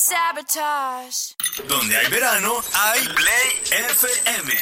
Sabotage. Donde hay verano, hay Play FM.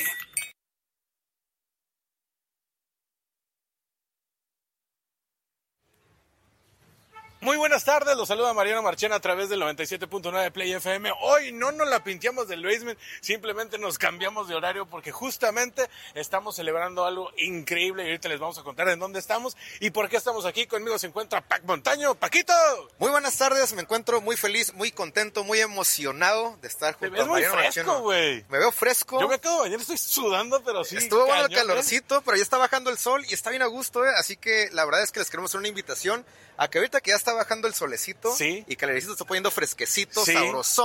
Muy buenas tardes, los saluda Mariano Marchena a través del 97.9 de Play FM. Hoy no nos la pinteamos del basement, simplemente nos cambiamos de horario porque justamente estamos celebrando algo increíble y ahorita les vamos a contar en dónde estamos y por qué estamos aquí. Conmigo se encuentra Pac Montaño. ¡Paquito! Muy buenas tardes, me encuentro muy feliz, muy contento, muy emocionado de estar junto a Mariano Marchena. Te ves muy fresco, güey. Me veo fresco. Yo me acabo de bañar, estoy sudando, pero sí. Estuvo bueno el calorcito, pero ya está bajando el sol y está bien a gusto, Así que la verdad es que les queremos hacer una invitación a que ahorita que ya está bajando el solecito, sí, y que el airecito está poniendo fresquecito, sí,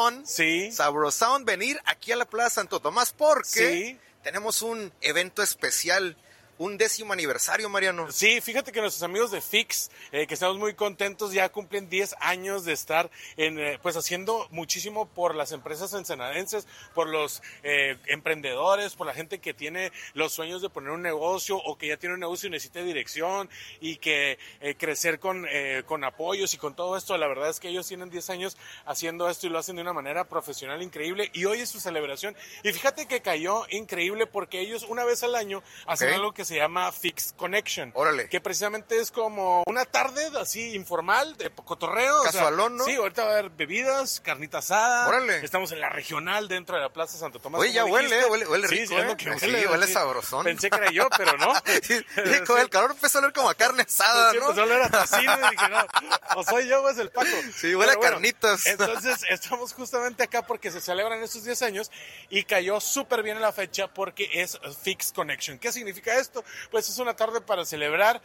sabrosón, venir aquí a la Plaza Santo Tomás porque tenemos un evento especial, un 10º aniversario, Mariano. Sí, fíjate que nuestros amigos de Fix, que estamos muy contentos, ya cumplen 10 años de estar pues haciendo muchísimo por las empresas ensenadenses, por los emprendedores, por la gente que tiene los sueños de poner un negocio o que ya tiene un negocio y necesita dirección y que crecer con apoyos y con todo esto. La verdad es que ellos tienen 10 años haciendo esto y lo hacen de una manera profesional increíble y hoy es su celebración. Y fíjate que cayó increíble porque ellos una vez al año hacen algo que se llama Fix Connection. Órale. Que precisamente es como una tarde así informal, de cotorreo. Casualón, ¿no? Sí, ahorita va a haber bebidas, carnita asada. Órale. Estamos en la regional dentro de la Plaza Santo Tomás. Oye, ya huele rico, sí, es lo que huele, huele sabrosón. Pensé que era yo, pero no. Con el calor empezó a oler como a carne asada, ¿no? Empezó a oler a tocino y dije, no, o soy yo o es el Paco. Sí, huele a carnitas. Entonces, estamos justamente acá porque se celebran estos 10 años y cayó súper bien en la fecha porque es Fix Connection. ¿Qué significa esto? Pues es una tarde para celebrar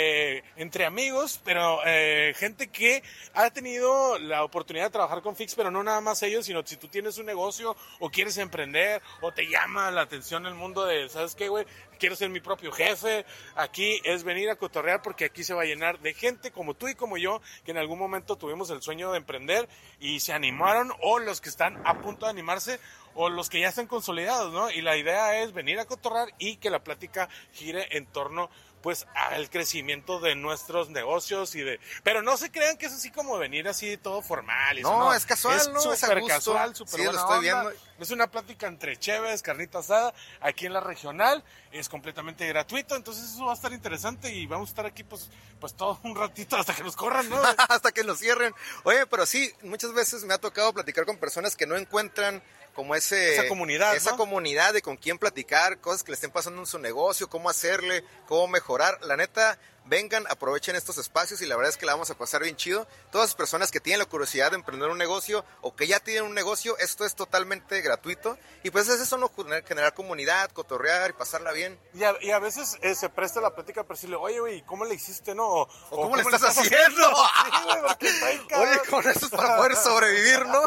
entre amigos, pero gente que ha tenido la oportunidad de trabajar con Fix, pero no nada más ellos, sino si tú tienes un negocio o quieres emprender o te llama la atención el mundo de, ¿sabes qué, güey? Quiero ser mi propio jefe. Aquí es venir a cotorrear porque aquí se va a llenar de gente como tú y como yo, que en algún momento tuvimos el sueño de emprender y se animaron, o los que están a punto de animarse, o los que ya están consolidados, ¿no? Y la idea es venir a cotorrear y que la plática gire en torno pues al crecimiento de nuestros negocios pero no se crean que es así como venir así todo formal. No, es casual, es ¿no? Súper casual, súper buena lo estoy onda. viendo. Es una plática entre chéves, carnita asada, aquí en la regional, es completamente gratuito, entonces eso va a estar interesante y vamos a estar aquí pues todo un ratito hasta que nos corran, ¿no? Hasta que nos cierren. Oye, pero sí, muchas veces me ha tocado platicar con personas que no encuentran como esa comunidad, ¿no? Comunidad de con quién platicar, cosas que le estén pasando en su negocio, cómo hacerle, cómo mejorar. La neta, vengan, aprovechen estos espacios y la verdad es que la vamos a pasar bien chido. Todas las personas que tienen la curiosidad de emprender un negocio o que ya tienen un negocio, esto es totalmente gratuito. Y pues es eso, ¿no? Generar comunidad, cotorrear y pasarla bien. Y a veces se presta la plática para decirle, oye, güey, ¿cómo le hiciste, no? O ¿cómo le estás haciendo? Sí, güey, porque está ahí, oye, con eso es para poder sobrevivir, ¿no?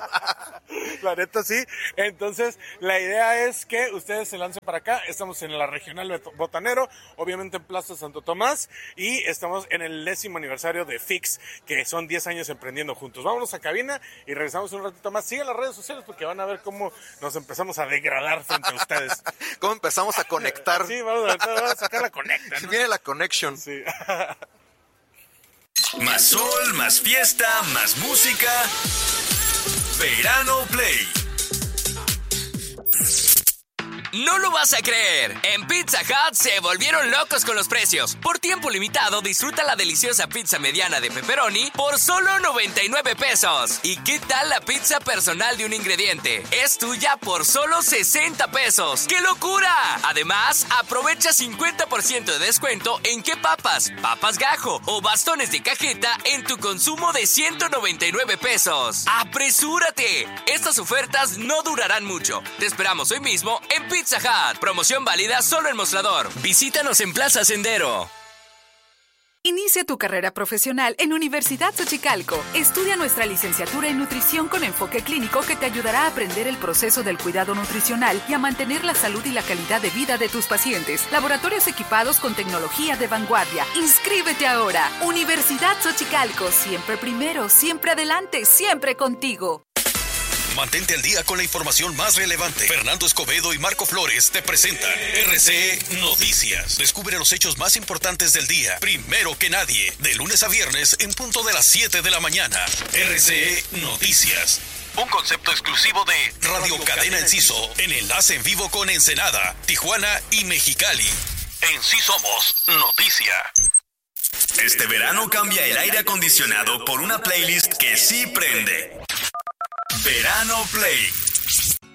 La neta, sí. Entonces, la idea es que ustedes se lancen para acá. Estamos en la regional Botanero, obviamente en Plaza Santo Tomás, y estamos en el 10º aniversario de Fix, que son 10 años emprendiendo juntos. Vámonos a cabina y regresamos un ratito más. Sigan las redes sociales porque van a ver cómo nos empezamos a degradar frente a ustedes. Cómo empezamos a conectar. Sí, vamos a sacar la conecta, ¿no? Viene la connection. Sí. Más sol, más fiesta, más música. Verano Play. No lo vas a creer, en Pizza Hut se volvieron locos con los precios. Por tiempo limitado, disfruta la deliciosa pizza mediana de pepperoni por solo 99 pesos. ¿Y qué tal la pizza personal de un ingrediente? Es tuya por solo 60 pesos. ¡Qué locura! Además, aprovecha 50% de descuento en qué papas gajo o bastones de cajeta en tu consumo de 199 pesos. ¡Apresúrate! Estas ofertas no durarán mucho. Te esperamos hoy mismo en Pizza Hut. Promoción válida solo en Mostrador. Visítanos en Plaza Sendero. Inicia tu carrera profesional en Universidad Xochicalco. Estudia nuestra licenciatura en nutrición con enfoque clínico que te ayudará a aprender el proceso del cuidado nutricional y a mantener la salud y la calidad de vida de tus pacientes. Laboratorios equipados con tecnología de vanguardia. ¡Inscríbete ahora! Universidad Xochicalco, siempre primero, siempre adelante, siempre contigo. Mantente al día con la información más relevante. Fernando Escobedo y Marco Flores te presentan RCE Noticias. Descubre los hechos más importantes del día, primero que nadie, de lunes a viernes en punto de las 7 de la mañana. RCE Noticias. Un concepto exclusivo de Radio Cadena Enciso, en enlace en vivo con Ensenada, Tijuana y Mexicali. En Sí Somos Noticia. Este verano cambia el aire acondicionado por una playlist que sí prende. Verano Play.